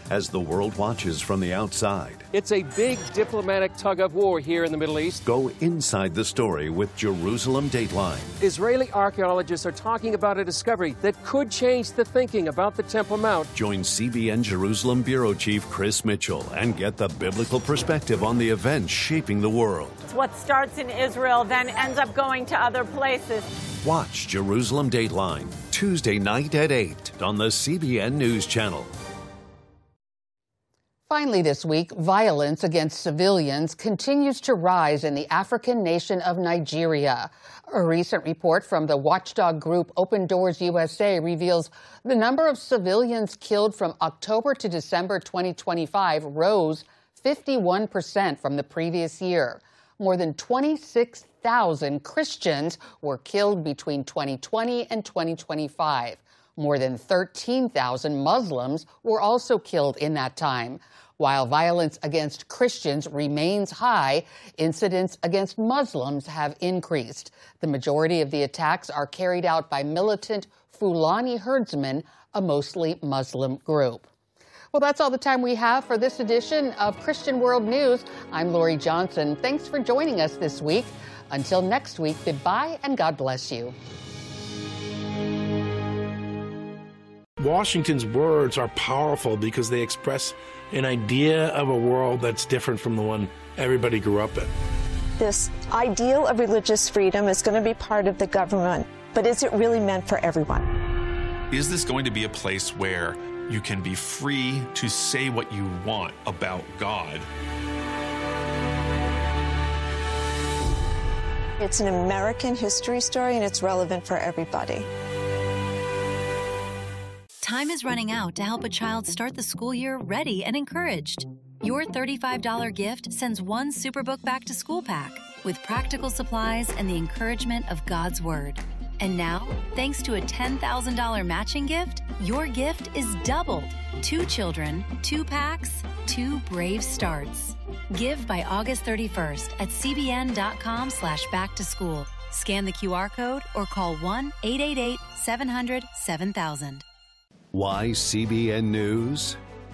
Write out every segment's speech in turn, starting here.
as the world watches from the outside. It's a big diplomatic tug-of-war here in the Middle East. Go inside the story with Jerusalem Dateline. Israeli archaeologists are talking about a discovery that could change the thinking about the Temple Mount. Join CBN Jerusalem Bureau Chief Chris Mitchell and get the biblical perspective on the events shaping the world. What starts in Israel then ends up going to other places. Watch Jerusalem Dateline, Tuesday night at 8 on the CBN News Channel. Finally this week, violence against civilians continues to rise in the African nation of Nigeria. A recent report from the watchdog group Open Doors USA reveals the number of civilians killed from October to December 2025 rose 51% from the previous year. More than 26,000 Christians were killed between 2020 and 2025. More than 13,000 Muslims were also killed in that time. While violence against Christians remains high, incidents against Muslims have increased. The majority of the attacks are carried out by militant Fulani herdsmen, a mostly Muslim group. Well, that's all the time we have for this edition of Christian World News. I'm Lori Johnson. Thanks for joining us this week. Until next week, goodbye and God bless you. Washington's words are powerful because they express an idea of a world that's different from the one everybody grew up in. This ideal of religious freedom is going to be part of the government, but is it really meant for everyone? Is this going to be a place where you can be free to say what you want about God? It's an American history story, and it's relevant for everybody. Time is running out to help a child start the school year ready and encouraged. Your $35 gift sends one Superbook Back to School pack with practical supplies and the encouragement of God's Word. And now, thanks to a $10,000 matching gift, your gift is doubled. 2 children, 2 packs, 2 brave starts. Give by August 31st at cbn.com/backtoschool. Scan the QR code or call 1-888-700-7000. Why CBN News?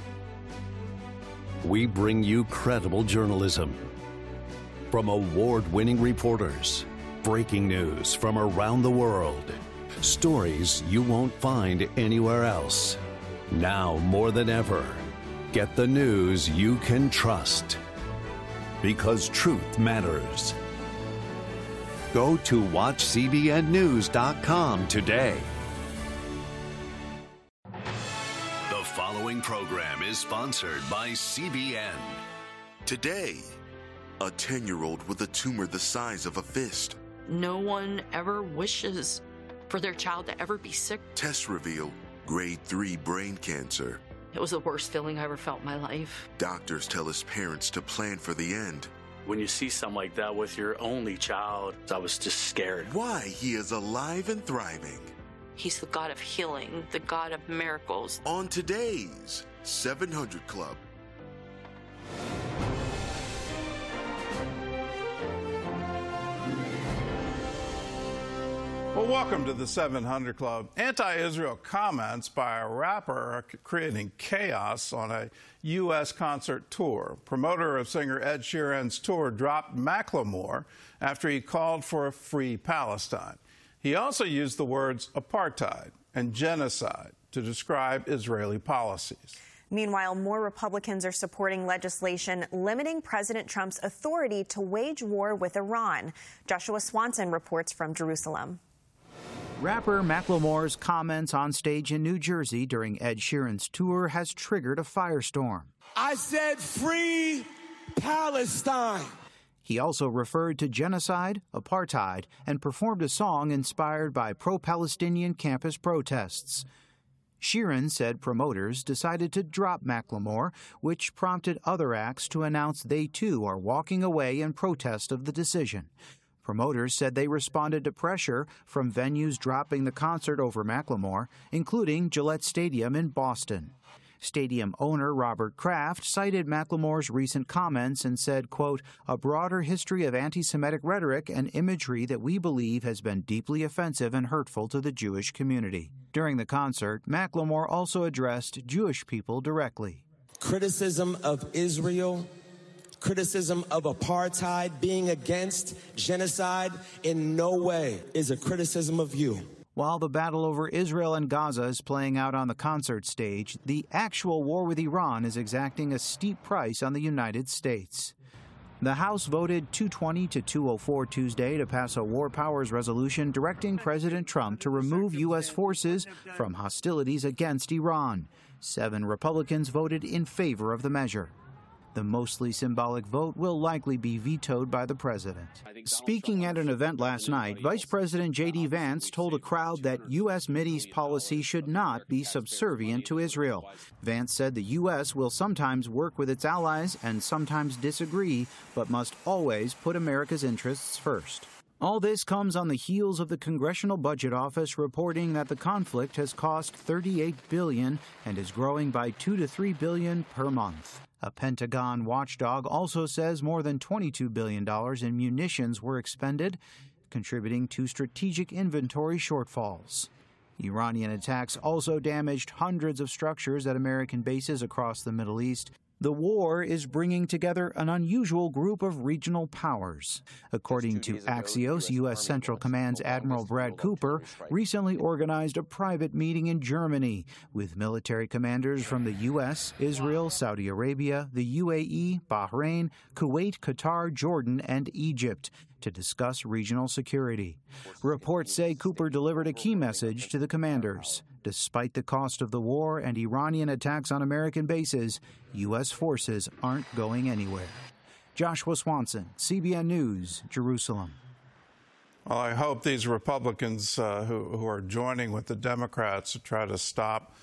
We bring you credible journalism from award-winning reporters. Breaking news from around the world. Stories you won't find anywhere else. Now more than ever, get the news you can trust. Because truth matters. Go to watchcbnnews.com today. The following program is sponsored by CBN. Today, a 10-year-old with a tumor the size of a fist. No one ever wishes for their child to ever be sick. Tests reveal grade 3 brain cancer. It was the worst feeling I ever felt in my life. Doctors tell his parents to plan for the end. When you see something like that with your only child, I was just scared. Why he is alive and thriving. He's the God of healing, the God of miracles. On today's 700 Club. Well, welcome to the 700 Club. Anti-Israel comments by a rapper are creating chaos on a U.S. concert tour. Promoter of singer Ed Sheeran's tour dropped Macklemore after he called for a free Palestine. He also used the words apartheid and genocide to describe Israeli policies. Meanwhile, more Republicans are supporting legislation limiting President Trump's authority to wage war with Iran. Joshua Swanson reports from Jerusalem. Rapper Macklemore's comments on stage in New Jersey during Ed Sheeran's tour has triggered a firestorm. I said free Palestine. He also referred to genocide, apartheid, and performed a song inspired by pro-Palestinian campus protests. Sheeran said promoters decided to drop Macklemore, which prompted other acts to announce they too are walking away in protest of the decision. Promoters said they responded to pressure from venues dropping the concert over Macklemore, including Gillette Stadium in Boston. Stadium owner Robert Kraft cited Macklemore's recent comments and said, quote, a broader history of anti-Semitic rhetoric and imagery that we believe has been deeply offensive and hurtful to the Jewish community. During the concert, Macklemore also addressed Jewish people directly. criticism of Israel, criticism of apartheid, being against genocide in no way is a criticism of you. While the battle over Israel and Gaza is playing out on the concert stage, the actual war with Iran is exacting a steep price on the United States. The House voted 220 to 204 Tuesday to pass a war powers resolution directing President Trump to remove U.S. forces from hostilities against Iran. 7 Republicans voted in favor of the measure. The mostly symbolic vote will likely be vetoed by the president. Speaking at an event last night, Vice President J.D. Vance told a crowd that U.S. Mideast policy should not be subservient to Israel. Vance said the U.S. will sometimes work with its allies and sometimes disagree, but must always put America's interests first. All this comes on the heels of the Congressional Budget Office reporting that the conflict has cost $38 billion and is growing by $2 to $3 billion per month. A Pentagon watchdog also says more than $22 billion in munitions were expended, contributing to strategic inventory shortfalls. Iranian attacks also damaged hundreds of structures at American bases across the Middle East. The war is bringing together an unusual group of regional powers. According to Axios, U.S. Central Command's Admiral Brad Cooper recently organized a private meeting in Germany with military commanders from the U.S., Israel, Saudi Arabia, the UAE, Bahrain, Kuwait, Qatar, Jordan, and Egypt to discuss regional security. Reports say Cooper delivered a key message to the commanders. Despite the cost of the war and Iranian attacks on American bases, U.S. forces aren't going anywhere. Joshua Swanson, CBN News, Jerusalem. Well, I hope these Republicans who are joining with the Democrats to try to stop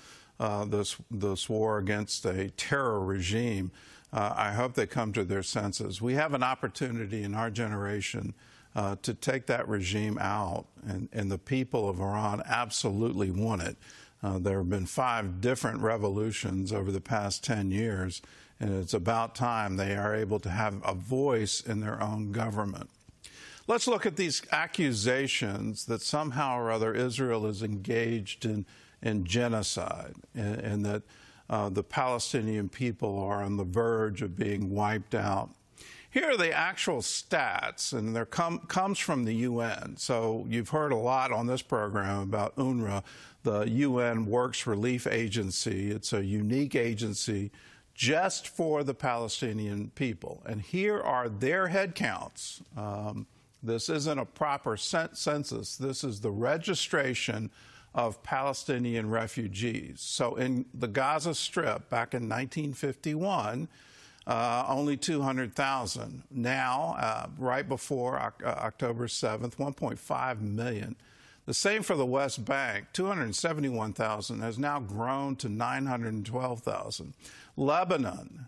this war against a terror regime, I hope they come to their senses. We have an opportunity in our generation to take that regime out, and the people of Iran absolutely want it. There have been 5 different revolutions over the past 10 years, and it's about time they are able to have a voice in their own government. Let's look at these accusations that somehow or other Israel is engaged in genocide, and that the Palestinian people are on the verge of being wiped out. Here are the actual stats, and there comes from the UN. So you've heard a lot on this program about UNRWA, the UN Works Relief Agency. It's a unique agency just for the Palestinian people. And here are their head counts. This isn't a proper census. This is the registration of Palestinian refugees. So in the Gaza Strip back in 1951, only 200,000. Now, right before October 7th, 1.5 million. The same for the West Bank, 271,000 has now grown to 912,000. Lebanon,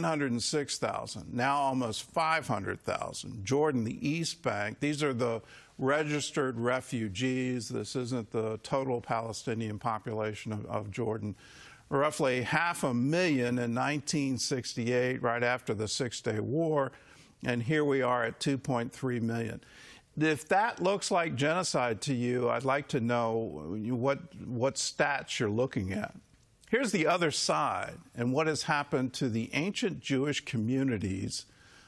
106,000, now almost 500,000. Jordan, the East Bank, these are the registered refugees. This isn't the total Palestinian population of Jordan. Roughly 500,000 in 1968, right after the Six-Day War, and here we are at 2.3 million. If that looks like genocide to you, I'd like to know what stats you're looking at. Here's the other side, and what has happened to the ancient Jewish communities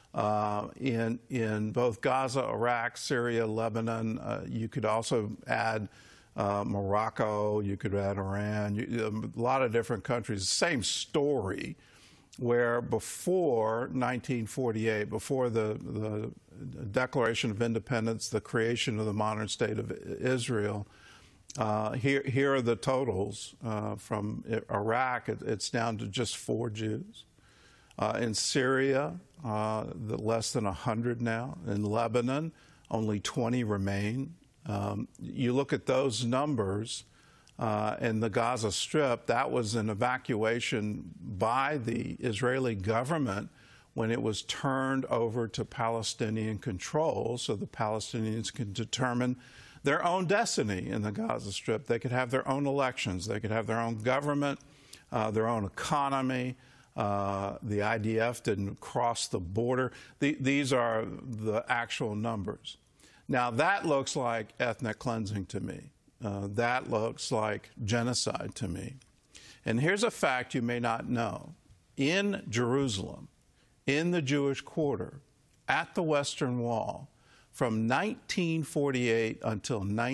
in both Gaza, Iraq, Syria, Lebanon. You could also add Morocco, you could add Iran, a lot of different countries. Same story, where before 1948, before the Declaration of Independence, the creation of the modern state of Israel, here are the totals. From Iraq, it's down to just 4 Jews. In Syria, less than 100 now. In Lebanon, only 20 remain. You look at those numbers in the Gaza Strip, that was an evacuation by the Israeli government when it was turned over to Palestinian control so the Palestinians could determine their own destiny in the Gaza Strip. They could have their own elections. They could have their own government, their own economy. The IDF didn't cross the border. These are the actual numbers. Now, that looks like ethnic cleansing to me. That looks like genocide to me. And here's a fact you may not know. in Jerusalem, in the Jewish quarter, at the Western Wall, from 1948 until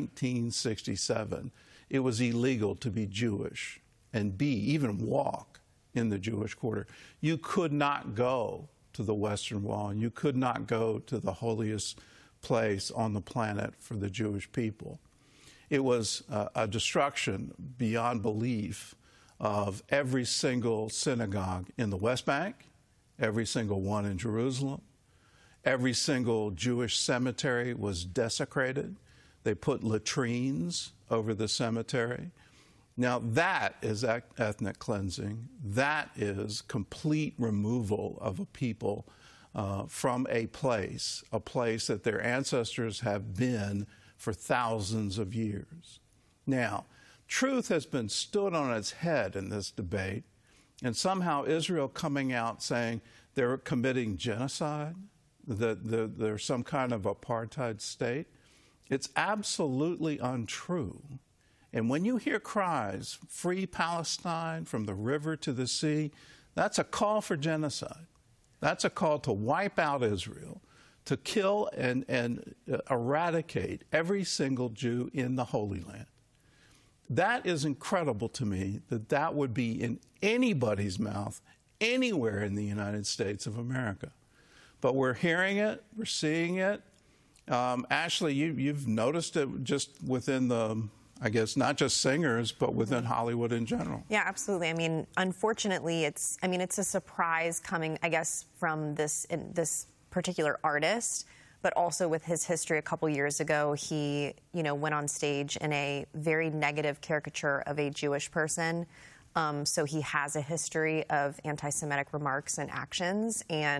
1967, it was illegal to be Jewish and even walk in the Jewish quarter. You could not go to the Western Wall, and you could not go to the holiest place on the planet for the Jewish people. It was a destruction beyond belief of every single synagogue in the West Bank, every single one in Jerusalem. Every single Jewish cemetery was desecrated. They put latrines over the cemetery. Now that is ethnic cleansing. That is complete removal of a people from a place that their ancestors have been for thousands of years. Now, truth has been stood on its head in this debate, and somehow Israel coming out saying they're committing genocide, that there's some kind of apartheid state. It's absolutely untrue. And when you hear cries, free Palestine from the river to the sea, that's a call for genocide. That's a call to wipe out Israel, to kill and eradicate every single Jew in the Holy Land. That is incredible to me, that would be in anybody's mouth anywhere in the United States of America. But we're hearing it, we're seeing it. Ashley, you've noticed it just within the, I guess, not just singers, but within Hollywood in general. Yeah, absolutely. I mean, unfortunately, it's a surprise coming, I guess, from this particular artist, but also with his history. A couple years ago, he, went on stage in a very negative caricature of a Jewish person. So he has a history of anti-Semitic remarks and actions,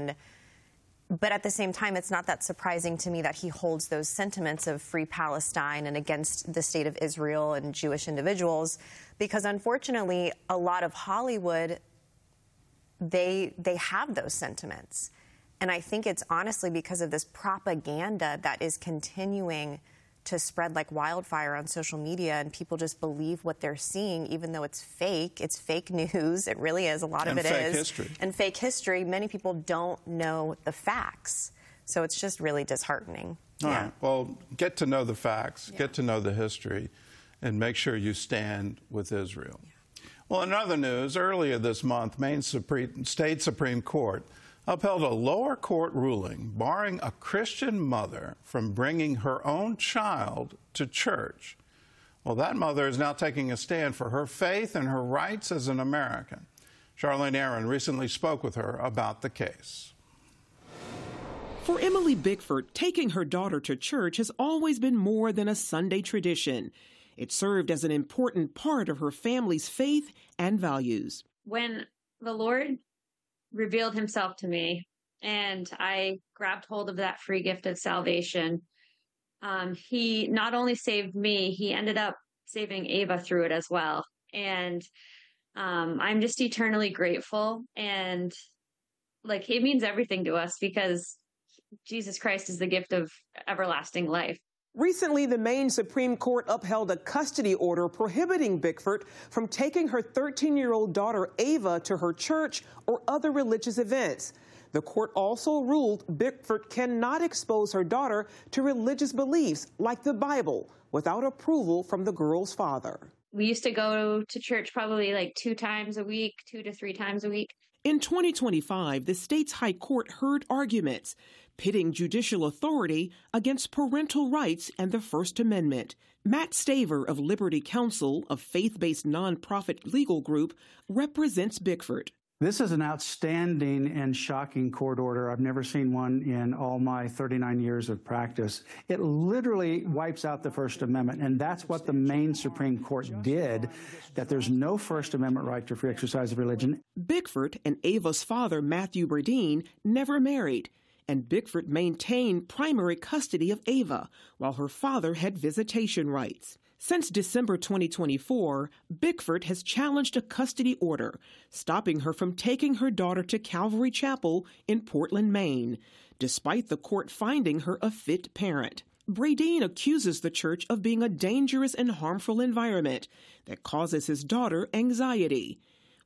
but at the same time, it's not that surprising to me that he holds those sentiments of free Palestine and against the state of Israel and Jewish individuals, because unfortunately, a lot of Hollywood, they have those sentiments. And I think it's honestly because of this propaganda that is continuing to spread like wildfire on social media, and people just believe what they're seeing, even though it's fake. It's fake news. It really is. A lot of it is. And fake history. And fake history. Many people don't know the facts. So it's just really disheartening. All right. Well, get to know the facts, get to know the history, and make sure you stand with Israel. Yeah. Well, in other news, earlier this month, Maine State Supreme Court upheld a lower court ruling barring a Christian mother from bringing her own child to church. Well, that mother is now taking a stand for her faith and her rights as an American. Charlene Aaron recently spoke with her about the case. For Emily Bickford, taking her daughter to church has always been more than a Sunday tradition. It served as an important part of her family's faith and values. When the Lord revealed himself to me and I grabbed hold of that free gift of salvation, he not only saved me, he ended up saving Ava through it as well. And I'm just eternally grateful. And it means everything to us because Jesus Christ is the gift of everlasting life. Recently, the Maine Supreme Court upheld a custody order prohibiting Bickford from taking her 13-year-old daughter Ava to her church or other religious events. The court also ruled Bickford cannot expose her daughter to religious beliefs like the Bible without approval from the girl's father. We used to go to church probably 2 times a week, 2 to 3 times a week. In 2025, the state's high court heard arguments pitting judicial authority against parental rights and the First Amendment. Matt Staver of Liberty Counsel, a faith-based nonprofit legal group, represents Bickford. This is an outstanding and shocking court order. I've never seen one in all my 39 years of practice. It literally wipes out the First Amendment, and that's what the Maine Supreme Court did, that there's no First Amendment right to free exercise of religion. Bickford and Ava's father, Matthew Burdine, never married, and Bickford maintained primary custody of Ava, while her father had visitation rights. Since December 2024, Bickford has challenged a custody order, stopping her from taking her daughter to Calvary Chapel in Portland, Maine, despite the court finding her a fit parent. Bradine accuses the church of being a dangerous and harmful environment that causes his daughter anxiety.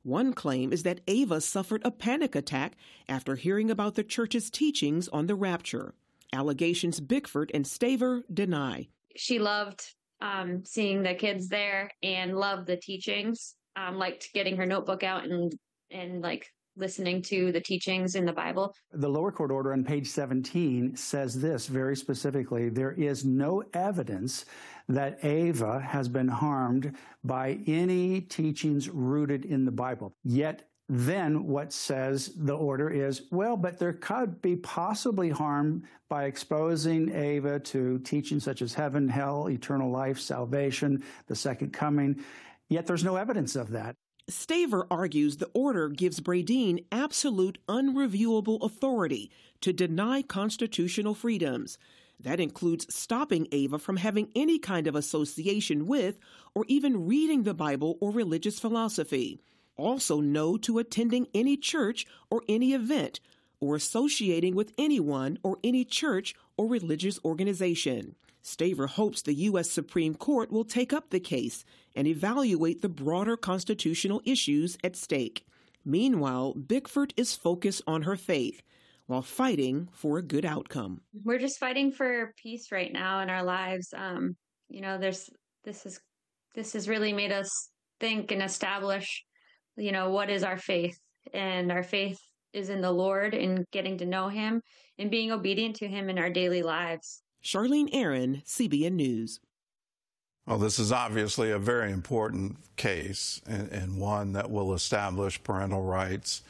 One claim is that Ava suffered a panic attack after hearing about the church's teachings on the rapture. Allegations Bickford and Staver deny. She loved seeing the kids there and loved the teachings, liked getting her notebook out and like listening to the teachings in the Bible. The lower court order on page 17 says this very specifically: there is no evidence that Ava has been harmed by any teachings rooted in the Bible. Yet then what says the order is, well, but there could be possibly harm by exposing Ava to teachings such as heaven, hell, eternal life, salvation, the second coming. Yet there's no evidence of that. Staver argues the order gives Bradeen absolute unreviewable authority to deny constitutional freedoms. That includes stopping Ava from having any kind of association with or even reading the Bible or religious philosophy. Also, no to attending any church or any event, or associating with anyone or any church or religious organization. Staver hopes the U.S. Supreme Court will take up the case and evaluate the broader constitutional issues at stake. Meanwhile, Bickford is focused on her faith while fighting for a good outcome. We're just fighting for peace right now in our lives. This has really made us think and establish, what is our faith? And our faith is in the Lord and getting to know him and being obedient to him in our daily lives. Charlene Aaron, CBN News. Well, this is obviously a very important case and one that will establish parental rights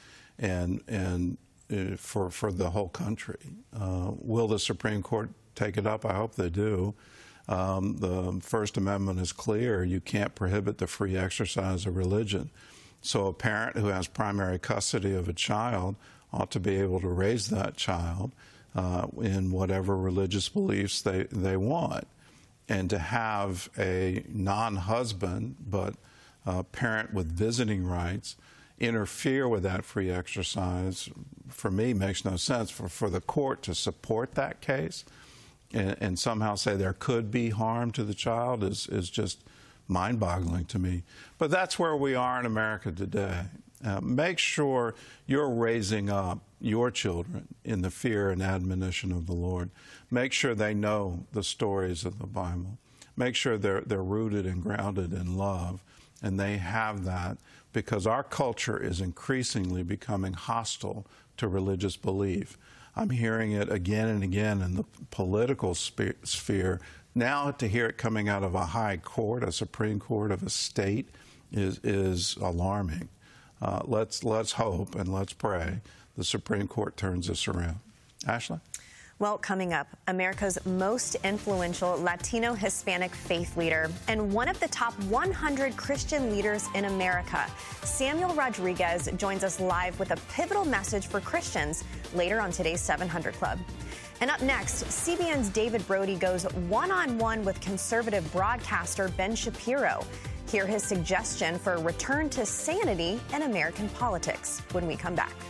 and for the whole country. Will the Supreme Court take it up? I hope they do. The First Amendment is clear. You can't prohibit the free exercise of religion. So a parent who has primary custody of a child ought to be able to raise that child in whatever religious beliefs they want. And to have a non-husband but a parent with visiting rights interfere with that free exercise, for me, makes no sense. For the court to support that case and somehow say there could be harm to the child is just mind-boggling to me. But that's where we are in America today. Make sure you're raising up your children in the fear and admonition of the Lord. Make sure they know the stories of the Bible. Make sure they're rooted and grounded in love, and they have that, because our culture is increasingly becoming hostile to religious belief. I'm hearing it again and again in the political sphere. Now to hear it coming out of a high court, a Supreme Court of a state, is alarming. Let's hope and let's pray the Supreme Court turns this around. Ashley? Well, coming up, America's most influential Latino Hispanic faith leader and one of the top 100 Christian leaders in America, Samuel Rodriguez, joins us live with a pivotal message for Christians later on today's 700 Club. And up next, CBN's David Brody goes one-on-one with conservative broadcaster Ben Shapiro. Hear his suggestion for a return to sanity in American politics when we come back.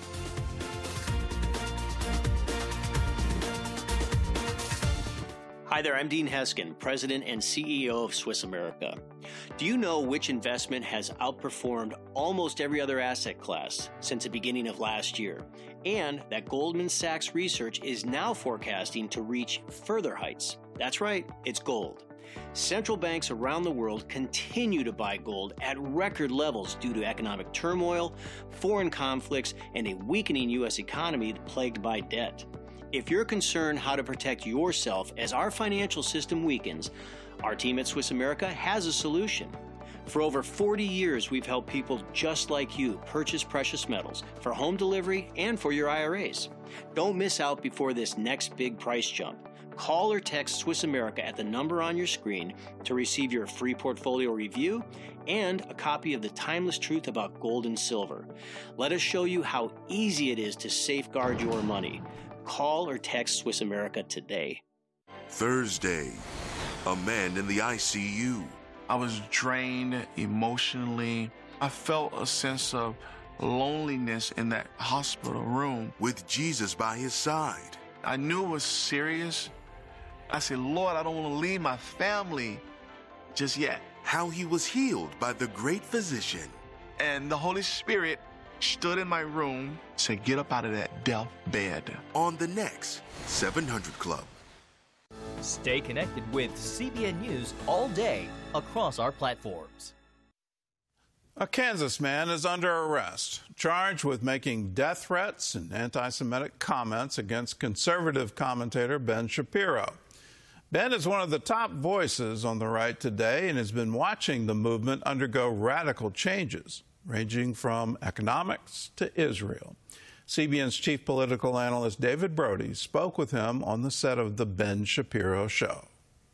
Hi there, I'm Dean Heskin, President and CEO of Swiss America. Do you know which investment has outperformed almost every other asset class since the beginning of last year? And that Goldman Sachs research is now forecasting to reach further heights. That's right, it's gold. Central banks around the world continue to buy gold at record levels due to economic turmoil, foreign conflicts, and a weakening U.S. economy plagued by debt. If you're concerned how to protect yourself as our financial system weakens, our team at Swiss America has a solution. For over 40 years, we've helped people just like you purchase precious metals for home delivery and for your IRAs. Don't miss out before this next big price jump. Call or text Swiss America at the number on your screen to receive your free portfolio review and a copy of The Timeless Truth About Gold and Silver. Let us show you how easy it is to safeguard your money. Call or text Swiss America today. Thursday, a man in the ICU. I was drained emotionally. I felt a sense of loneliness in that hospital room. With Jesus by his side. I knew it was serious. I said, Lord, I don't want to leave my family just yet. How he was healed by the great physician. And the Holy Spirit stood in my room, said, get up out of that death bed. On the next 700 Club. Stay connected with CBN News all day across our platforms. A Kansas man is under arrest, charged with making death threats and anti-Semitic comments against conservative commentator Ben Shapiro. Ben is one of the top voices on the right today and has been watching the movement undergo radical changes, ranging from economics to Israel. CBN's chief political analyst David Brody spoke with him on the set of The Ben Shapiro Show.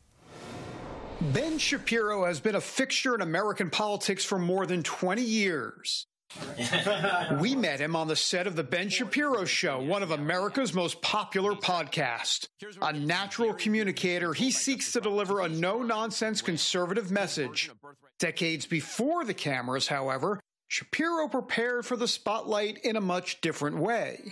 Ben Shapiro has been a fixture in American politics for more than 20 years. We met him on the set of The Ben Shapiro Show, one of America's most popular podcasts. A natural communicator, he seeks to deliver a no-nonsense conservative message. Decades before the cameras, however, Shapiro prepared for the spotlight in a much different way.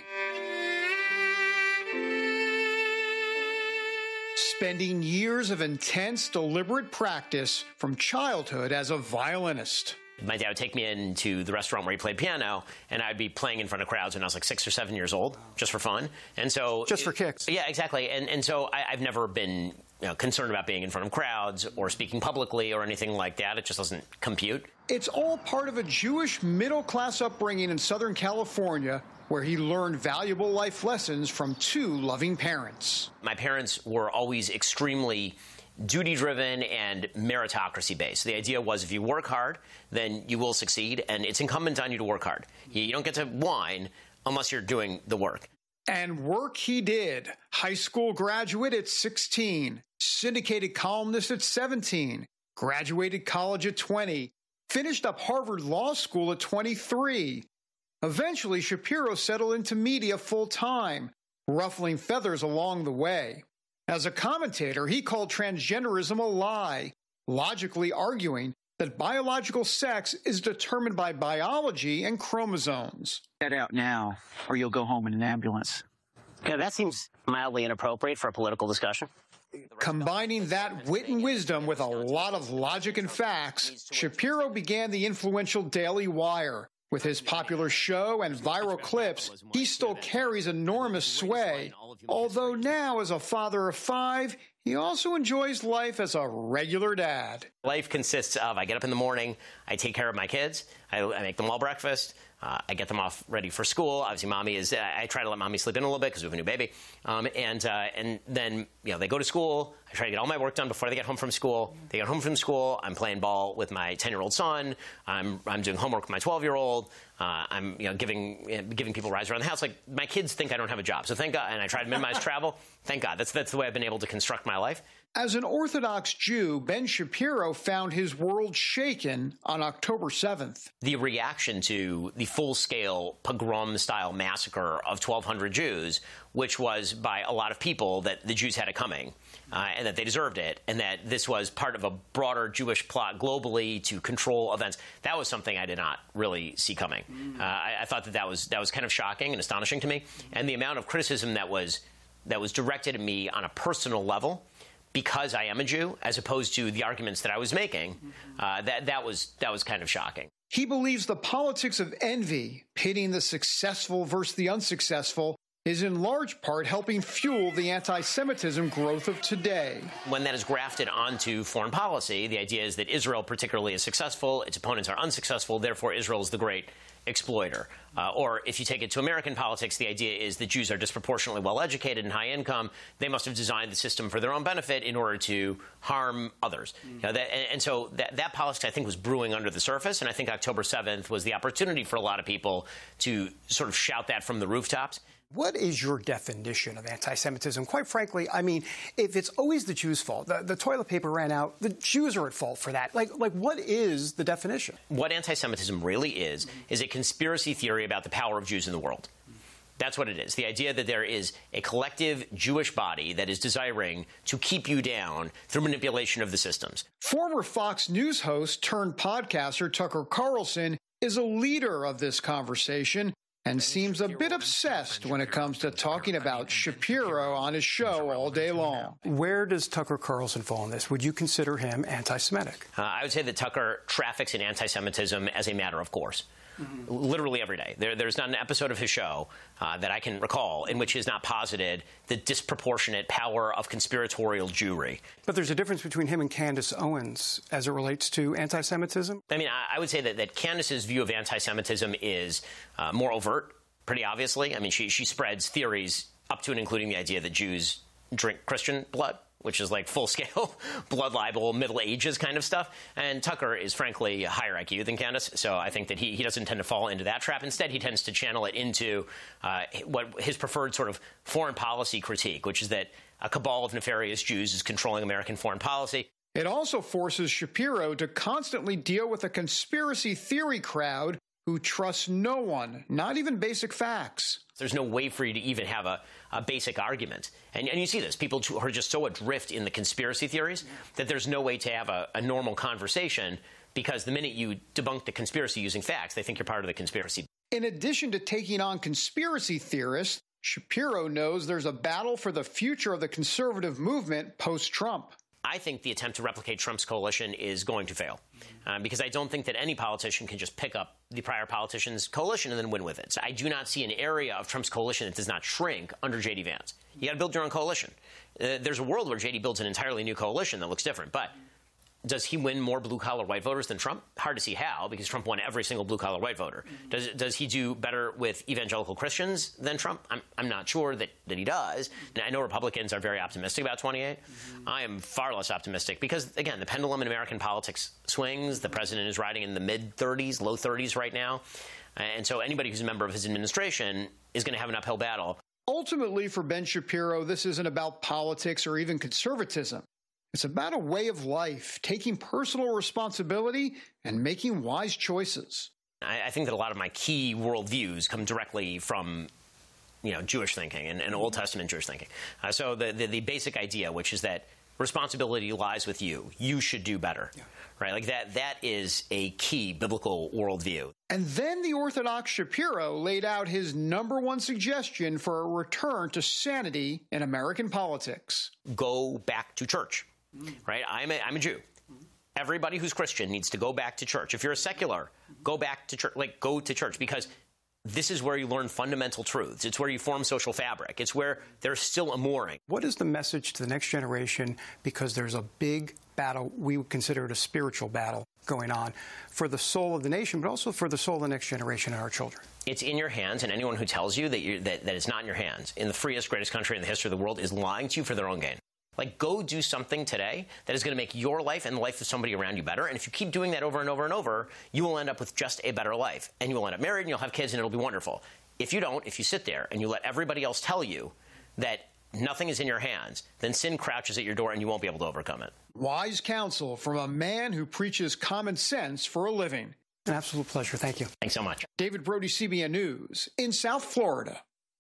Spending years of intense, deliberate practice from childhood as a violinist. My dad would take me into the restaurant where he played piano, and I'd be playing in front of crowds when I was like 6 or 7 years old, just for fun. And so, just for kicks. Yeah, exactly. And so I've never been concerned about being in front of crowds or speaking publicly or anything like that. It just doesn't compute. It's all part of a Jewish middle-class upbringing in Southern California, where he learned valuable life lessons from two loving parents. My parents were always extremely duty-driven and meritocracy-based. The idea was if you work hard, then you will succeed, and it's incumbent on you to work hard. You don't get to whine unless you're doing the work. And work he did. High school graduate at 16, syndicated columnist at 17, graduated college at 20, finished up Harvard Law School at 23. Eventually, Shapiro settled into media full-time, ruffling feathers along the way. As a commentator, he called transgenderism a lie, logically arguing that biological sex is determined by biology and chromosomes. Get out now, or you'll go home in an ambulance. Yeah, that seems mildly inappropriate for a political discussion. Combining that wit and wisdom with a lot of logic and facts, Shapiro began the influential Daily Wire. With his popular show and viral clips, he still carries enormous sway. Although now, as a father of 5, he also enjoys life as a regular dad. Life consists of, I get up in the morning, I take care of my kids, I make them all breakfast, I get them off ready for school. Obviously, mommy is, I try to let mommy sleep in a little bit because we have a new baby. And then, they go to school. I try to get all my work done before they get home from school. They get home from school. I'm playing ball with my 10-year-old son. I'm doing homework with my 12-year-old. I'm, giving people rides around the house. Like, my kids think I don't have a job. So thank God. And I try to minimize travel. Thank God. That's the way I've been able to construct my life. As an Orthodox Jew, Ben Shapiro found his world shaken on October 7th. The reaction to the full-scale pogrom-style massacre of 1,200 Jews, which was by a lot of people that the Jews had it coming, and that they deserved it, and that this was part of a broader Jewish plot globally to control events, that was something I did not really see coming. I thought that was kind of shocking and astonishing to me, and the amount of criticism that was directed at me on a personal level, because I am a Jew, as opposed to the arguments that I was making, that was kind of shocking. He believes the politics of envy, pitting the successful versus the unsuccessful, is in large part helping fuel the anti-Semitism growth of today. When that is grafted onto foreign policy, the idea is that Israel particularly is successful, its opponents are unsuccessful, therefore Israel is the great exploiter. Or if you take it to American politics, the idea is that Jews are disproportionately well-educated and high income. They must have designed the system for their own benefit in order to harm others. So that politics, I think, was brewing under the surface, and I think October 7th was the opportunity for a lot of people to sort of shout that from the rooftops. What is your definition of anti-Semitism? Quite frankly, I mean, if it's always the Jews' fault, the toilet paper ran out, the Jews are at fault for that. Like what is the definition? What anti-Semitism really is a conspiracy theory about the power of Jews in the world. That's what it is. The idea that there is a collective Jewish body that is desiring to keep you down through manipulation of the systems. Former Fox News host turned podcaster Tucker Carlson is a leader of this conversation, and seems a bit obsessed when it comes to talking about Shapiro on his show all day long. Where does Tucker Carlson fall in this? Would you consider him anti-Semitic? I would say that Tucker traffics in anti-Semitism as a matter of course. Literally every day. There's not an episode of his show that I can recall in which he has not posited the disproportionate power of conspiratorial Jewry. But there's a difference between him and Candace Owens as it relates to anti-Semitism? I mean, I would say that Candace's view of anti-Semitism is more overt, pretty obviously. I mean, she spreads theories up to and including the idea that Jews drink Christian blood, which is like full-scale blood libel, Middle Ages kind of stuff. And Tucker is, frankly, a higher IQ than Candace, so I think that he doesn't tend to fall into that trap. Instead, he tends to channel it into what his preferred sort of foreign policy critique, which is that a cabal of nefarious Jews is controlling American foreign policy. It also forces Shapiro to constantly deal with a conspiracy theory crowd who trusts no one, not even basic facts. There's no way for you to even have a basic argument. And you see this. People are just so adrift in the conspiracy theories that there's no way to have a normal conversation, because the minute you debunk the conspiracy using facts, they think you're part of the conspiracy. In addition to taking on conspiracy theorists, Shapiro knows there's a battle for the future of the conservative movement post-Trump. I think the attempt to replicate Trump's coalition is going to fail, because I don't think that any politician can just pick up the prior politician's coalition and then win with it. So I do not see an area of Trump's coalition that does not shrink under J.D. Vance. You got to build your own coalition. There's a world where J.D. builds an entirely new coalition that looks different, but does he win more blue-collar white voters than Trump? Hard to see how, because Trump won every single blue-collar white voter. Does he do better with evangelical Christians than Trump? I'm not sure that he does. Now, I know Republicans are very optimistic about 28. I am far less optimistic because, again, the pendulum in American politics swings. The president is riding in the mid-30s, low 30s right now. And so anybody who's a member of his administration is going to have an uphill battle. Ultimately, for Ben Shapiro, this isn't about politics or even conservatism. It's about a way of life, taking personal responsibility and making wise choices. I think that a lot of my key worldviews come directly from, Jewish thinking and Old Testament Jewish thinking. So the basic idea, which is that responsibility lies with you. You should do better, right? Like that is a key biblical worldview. And then the Orthodox Shapiro laid out his #1 suggestion for a return to sanity in American politics. Go back to church. Right? I'm a Jew. Everybody who's Christian needs to go back to church. If you're a secular, go back to church. Go to church, because this is where you learn fundamental truths. It's where you form social fabric. It's where there's still a mooring. What is the message to the next generation? Because there's a big battle, we would consider it a spiritual battle going on, for the soul of the nation, but also for the soul of the next generation and our children. It's in your hands, and anyone who tells you that it's not in your hands, in the freest, greatest country in the history of the world, is lying to you for their own gain. Go do something today that is going to make your life and the life of somebody around you better. And if you keep doing that over and over and over, you will end up with just a better life. And you will end up married and you'll have kids and it'll be wonderful. If you don't, if you sit there and you let everybody else tell you that nothing is in your hands, then sin crouches at your door and you won't be able to overcome it. Wise counsel from a man who preaches common sense for a living. An absolute pleasure. Thank you. Thanks so much. David Brody, CBN News, in South Florida.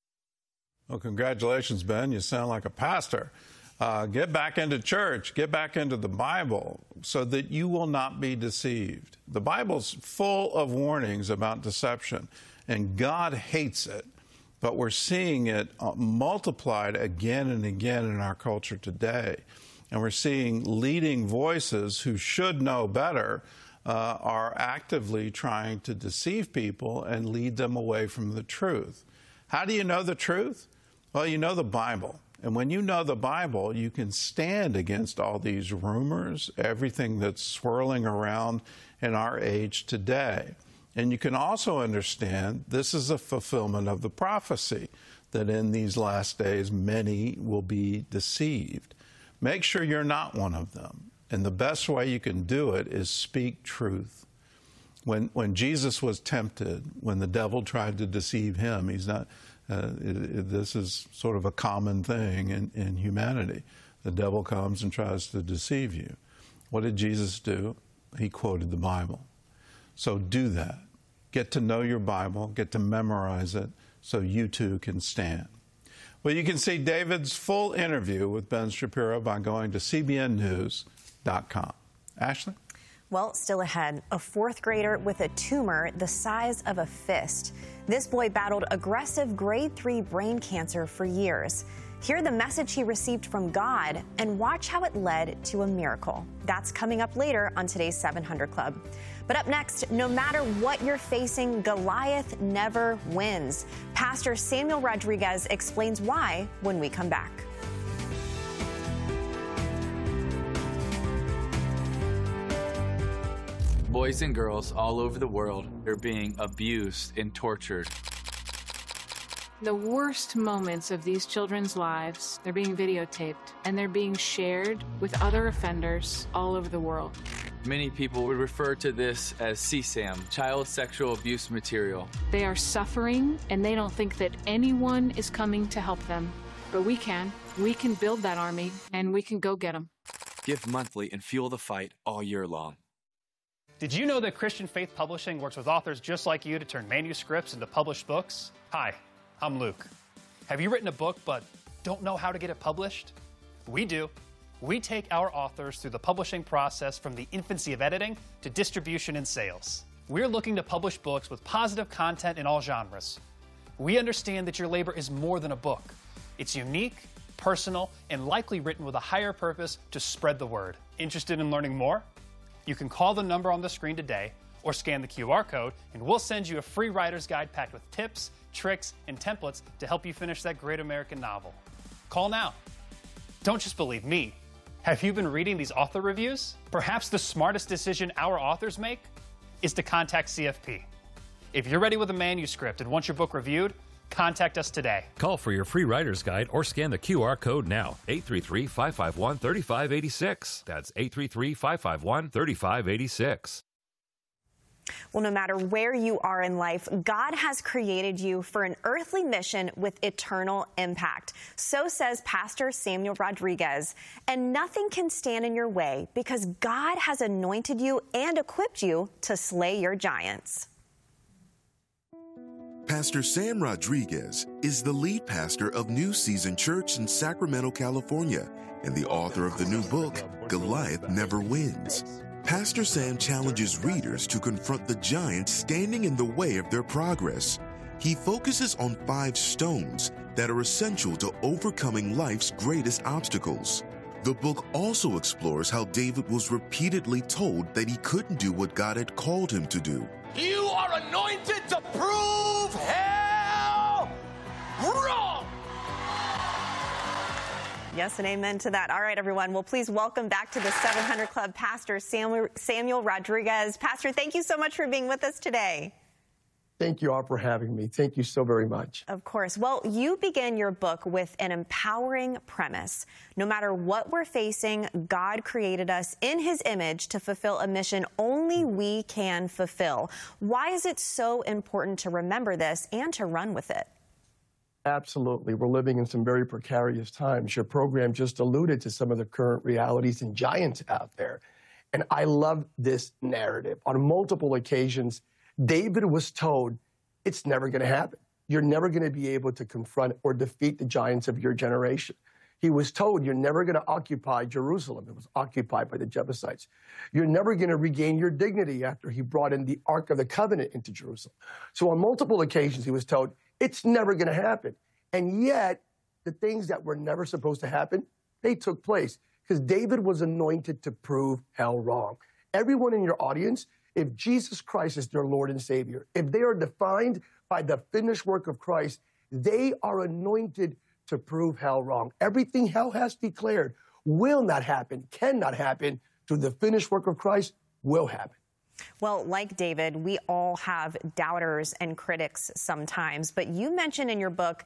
Well, congratulations, Ben. You sound like a pastor. Get back into church, get back into the Bible so that you will not be deceived. The Bible's full of warnings about deception, and God hates it, but we're seeing it multiplied again and again in our culture today. And we're seeing leading voices who should know better are actively trying to deceive people and lead them away from the truth. How do you know the truth? Well, you know the Bible. And when you know the Bible, you can stand against all these rumors, everything that's swirling around in our age today. And you can also understand this is a fulfillment of the prophecy that in these last days many will be deceived. Make sure you're not one of them. And the best way you can do it is speak truth. When Jesus was tempted, when the devil tried to deceive him, he's not... this is sort of a common thing in humanity. The devil comes and tries to deceive you. What did Jesus do? He quoted the Bible. So do that. Get to know your Bible, get to memorize it, so you too can stand. Well, you can see David's full interview with Ben Shapiro by going to cbnnews.com. Ashley? Well, still ahead, a fourth grader with a tumor the size of a fist. This boy battled aggressive grade 3 brain cancer for years. Hear the message he received from God and watch how it led to a miracle. That's coming up later on today's 700 Club. But up next, no matter what you're facing, Goliath never wins. Pastor Samuel Rodriguez explains why when we come back. Boys and girls all over the world are being abused and tortured. The worst moments of these children's lives, they're being videotaped and they're being shared with other offenders all over the world. Many people would refer to this as CSAM, child sexual abuse material. They are suffering and they don't think that anyone is coming to help them. But we can. We can build that army and we can go get them. Give monthly and fuel the fight all year long. Did you know that Christian Faith Publishing works with authors just like you to turn manuscripts into published books? Hi, I'm Luke. Have you written a book but don't know how to get it published? We do. We take our authors through the publishing process from the infancy of editing to distribution and sales. We're looking to publish books with positive content in all genres. We understand that your labor is more than a book. It's unique, personal, and likely written with a higher purpose to spread the word. Interested in learning more? You can call the number on the screen today or scan the QR code, and we'll send you a free writer's guide packed with tips, tricks, and templates to help you finish that great American novel. Call now. Don't just believe me. Have you been reading these author reviews? Perhaps the smartest decision our authors make is to contact CFP. If you're ready with a manuscript and want your book reviewed, contact us today. Call for your free writer's guide or scan the QR code now. 833-551-3586. That's 833-551-3586. Well, no matter where you are in life, God has created you for an earthly mission with eternal impact. So says Pastor Samuel Rodriguez. And nothing can stand in your way because God has anointed you and equipped you to slay your giants. Pastor Sam Rodriguez is the lead pastor of New Season Church in Sacramento, California, and the author of the new book, Goliath Never Wins. Pastor Sam challenges readers to confront the giants standing in the way of their progress. He focuses on 5 stones that are essential to overcoming life's greatest obstacles. The book also explores how David was repeatedly told that he couldn't do what God had called him to do. You are anointed to prove hell wrong. Yes, and amen to that. All right, everyone. Well, please welcome back to the 700 Club Pastor Samuel Rodriguez. Pastor, thank you so much for being with us today. Thank you all for having me. Thank you so very much. Of course. Well, you begin your book with an empowering premise. No matter what we're facing, God created us in his image to fulfill a mission only we can fulfill. Why is it so important to remember this and to run with it? Absolutely. We're living in some very precarious times. Your program just alluded to some of the current realities and giants out there. And I love this narrative. On multiple occasions, David was told, it's never going to happen. You're never going to be able to confront or defeat the giants of your generation. He was told, you're never going to occupy Jerusalem. It was occupied by the Jebusites. You're never going to regain your dignity after he brought in the Ark of the Covenant into Jerusalem. So on multiple occasions, he was told, it's never going to happen. And yet, the things that were never supposed to happen, they took place because David was anointed to prove hell wrong. Everyone in your audience, if Jesus Christ is their Lord and Savior, if they are defined by the finished work of Christ, they are anointed to prove hell wrong. Everything hell has declared will not happen, cannot happen, through the finished work of Christ will happen. Well, like David, we all have doubters and critics sometimes, but you mentioned in your book